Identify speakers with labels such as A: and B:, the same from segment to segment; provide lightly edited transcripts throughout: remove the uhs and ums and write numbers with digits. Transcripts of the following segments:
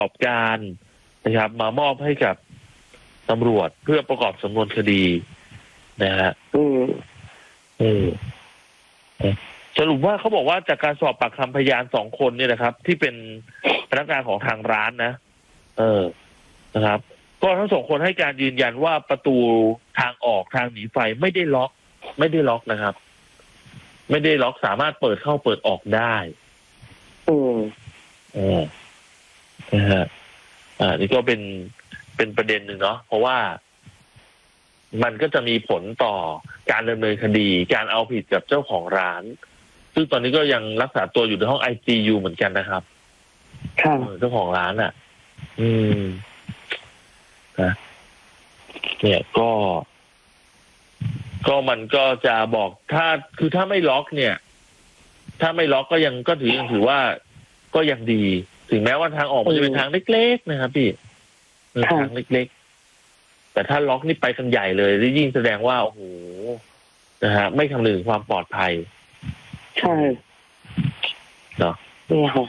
A: กอบการนะครับมามอบให้กับตำรวจเพื่อประกอบสำนวนคดีนะฮะสรุปว่าเขาบอกว่าจากการสอบปากคำพยาน2 คนเนี่ยนะครับที่เป็นพนักงานของทางร้านนะนะครับก็ทั้ง2 คนให้การยืนยันว่าประตูทางออกทางหนีไฟไม่ได้ล็อกนะครับไม่ได้ล็อกสามารถเปิดเข้าเปิดออกได้นะฮะนี่ก็เป็นประเด็นหนึ่งเนาะเพราะว่ามันก็จะมีผลต่อการดำเนินคดีการเอาผิดกับเจ้าของร้านซึ่งตอนนี้ก็ยังรักษาตัวอยู่ในห้อง ICU เหมือนกันนะครับเจ้าของร้านนะเนี่ยก็มันก็จะบอกถ้าไม่ล็อกเนี่ยถ้าไม่ล็อกก็ยังถือว่าก็ยังดีถึงแม้ว่าทางออกมันจะเป็นทางเล็กๆนะครับพี่ทางเล็กๆแต่ถ้าล็อกนี่ไปกันใหญ่เลยยิ่งแสดงว่าโอ้โหนะฮะไม่คำนึงถึงความปลอดภัย
B: ใช่
A: เนาะ
B: นี่ค่ะ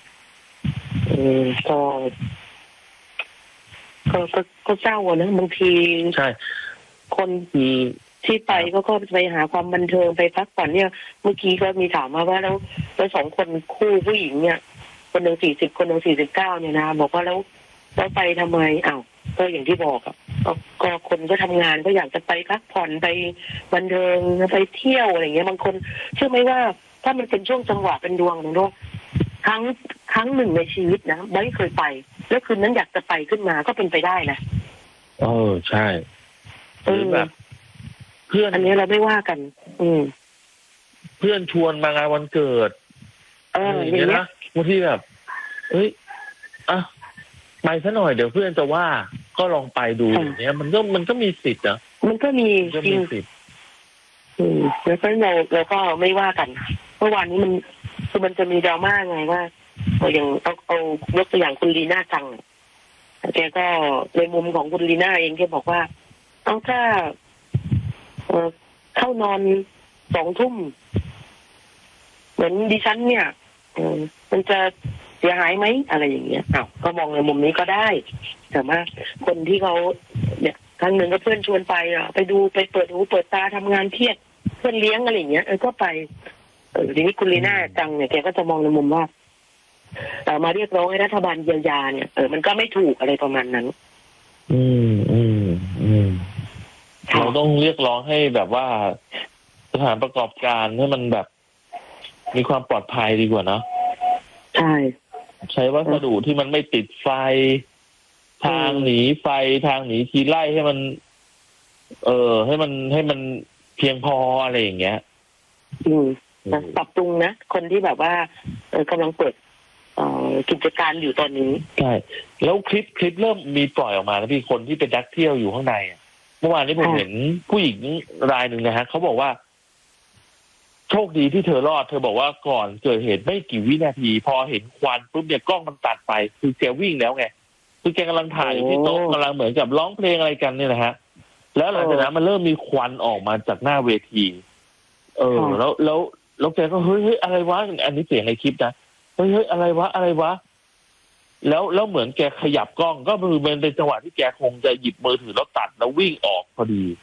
B: ก็เศร้านะบางที
A: ใช่
B: คนที่ไปก็ไปหาความบันเทิงไปพักผ่อนเนี่ยเมื่อกี้ก็มีถามมาว่าแล้ว2 คนคู่ผู้หญิงเนี่ยคนหนึ่ง40คนหนึ่ง49เนี่ยนะบอกว่าแล้วไปทำไมก็อย่างที่บอกก็คนก็ทำงานก็อยากจะไปพักผ่อนไปบันเทิงไปเที่ยวอะไรเงี้ยบางคนเชื่อไหมว่าถ้ามันเป็นช่วงจังหวะเป็นดวงนะด้วยครั้งหนึ่งในชีวิตนะไม่เคยไปแล้วคืนนั้นอยากจะไปขึ้นมาก็เป็นไปได้นะ
A: ใช่หรือแบบเพื่อน
B: อันนี้เราไม่ว่ากัน
A: เพื่อนชวนมางานวันเกิดอย่างเงี้ยนะบางทีแบบไปซะหน่อยเดี๋ยวเพื่อนจะว่าก็ลองไปดูอย่างเงี้ยมันก็มีสิทธิ์นะ
B: มันก็มีจริงแล้วก็เราก็ไม่ว่ากันเมื่อวานนี้มันจะมีดราม่าไงว่าอย่างเอายกตัวอย่างคุณลีน่าจังแกก็ในมุมของคุณลีน่าเองแกบอกว่าถ้าเข้านอน2 ทุ่มเหมือนดิฉันเนี่ยมันจะเสียหายไหมอะไรอย่างเงี้ยก็มองในมุมนี้ก็ได้แต่ว่าคนที่เขาเนี่ยครั้งหนึ่งก็เพื่อนชวนไปไปดูไปเปิดหูเปิดตาทำงานเครียดเพื่อนเลี้ยงอะไรอย่างเงี้ยก็ไปทีนี้คุณลีน่าจังเนี่ยแกก็จะมองในมุมว่ามาเรียกร้องให้รัฐบาลเยียวยาเนี่ยมันก็ไม่ถูกอะไรประมาณนั้น
A: เราต้องเรียกร้องให้แบบว่าสถานประกอบการให้มันแบบมีความปลอดภัยดีกว่าเนาะใช้วัสดุที่มันไม่ติดไฟทางหนีไฟทางหนีทีไล่ให้มันให้มันเพียงพออะไรอย่างเงี้ย
B: ปรับปรุงนะคนที่แบบว่ากำลังเปิดกิจการอยู่ตอนนี้
A: ใช่แล้วคลิปเริ่มมีปล่อยออกมาแล้วพี่คนที่เป็นนักเที่ยวอยู่ข้างในเมื่อวานนี้ผมเห็นผู้หญิงรายหนึ่งนะฮะเขาบอกว่าโชคดีที่เธอรอดเธอบอกว่าก่อนเกิดเหตุไม่กี่วินาทีพอเห็นควันปุ๊บเนี่ยกล้องมันตัดไปคือแกวิ่งแล้วไงคือแกกำลังถ่ายอยู่ที่โต๊ะกำลังเหมือนกับร้องเพลงอะไรกันเนี่ยนะฮะแล้วหลังจากนั้นมันเริ่มมีควันออกมาจากหน้าเวทีแล้วแกก็เฮ้ยอะไรวะอันนี้เสียงในคลิปนะเฮ้ยอะไรวะแล้วเหมือนแกขยับกล้องก็คือเป็นจังหวะที่แกคงจะหยิบมือถือแล้วตัดแล้ววิ่งออกพอดี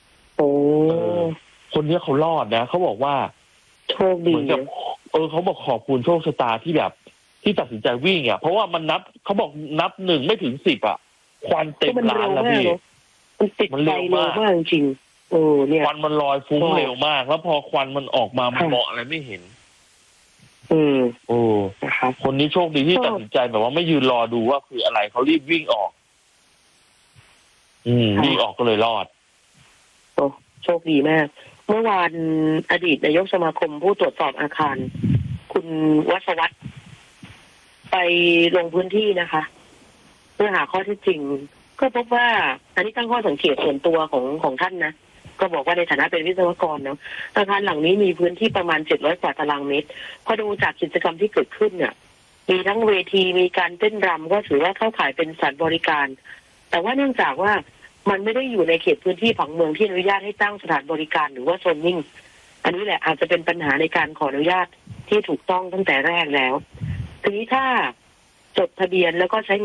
A: คนนี้เขารอดนะเขาบอกว่า
B: โชคดี
A: เหมือนกับเขาบอกขอบคุณโชคชะตาที่แบบที่ตัดสินใจวิ่งเพราะว่ามันเขาบอกนับ1ไม่ถึง10ควันเต็มร้านแล้วพี่
B: มันติดไฟเร็วมากจริงเนี่ย
A: ควันมันลอยฟุ้งเร็วมากแล้วพอควันมันออกมามันมองอะไรไม่เห็นคนนี้โชคดีที่ตัดสินใจแบบว่าไม่ยืนรอดูว่าคืออะไรเขารีบวิ่งออกวิ่งออกก็เลยรอด
B: โชคดีมากเมื่อวานอดีตนายกสมาคมผู้ตรวจสอบอาคารคุณวัชวัฒน์ไปลงพื้นที่นะคะเพื่อหาข้อเท็จจริงก็พบว่าอันนี้ตั้งข้อสังเกตส่วนตัวของท่านนะก็บอกว่าในฐานะเป็นวิศวกรเนาะอาคารหลังนี้มีพื้นที่ประมาณ700 กว่าตารางเมตรพอดูจากกิจกรรมที่เกิดขึ้นเนี่ยมีทั้งเวทีมีการเต้นรำก็ถือว่าเข้าข่ายเป็นสถานบริการแต่ว่าเนื่องจากว่ามันไม่ได้อยู่ในเขตพื้นที่ผังเมืองที่อนุญาตให้ตั้งสถานบริการหรือว่าโซนนิ่งอันนี้แหละอาจจะเป็นปัญหาในการขออนุญาตที่ถูกต้องตั้งแต่แรกแล้วทีนี้ถ้าจดทะเบียนแล้วก็ใช้